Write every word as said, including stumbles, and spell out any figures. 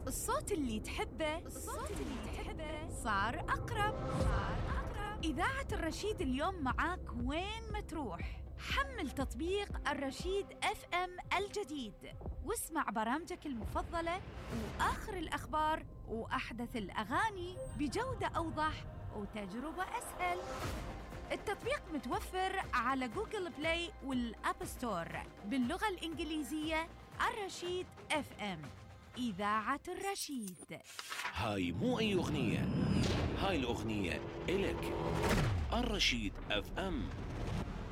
الصوت اللي تحبه الصوت اللي تحبه صار أقرب صار أقرب. إذاعة الرشيد اليوم معاك وين ما تروح. حمل تطبيق الرشيد اف ام الجديد واسمع برامجك المفضلة وآخر الأخبار وأحدث الأغاني بجودة أوضح وتجربة أسهل. التطبيق متوفر على جوجل بلاي والأب ستور باللغة الإنجليزية. الرشيد اف ام، إذاعة الرشيد. هاي مو أي أغنية، هاي الأغنية إلك. الرشيد اف ام.